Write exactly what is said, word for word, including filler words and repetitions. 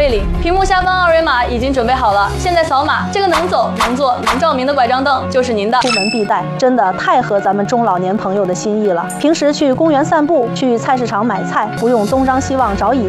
费里。屏幕下方二维码已经准备好了，现在扫码，这个能走、能坐、能照明的拐杖凳就是您的。 出门必带，真的太合咱们中老年朋友的心意了。平时去公园散步，去菜市场买菜，不用东张西望找椅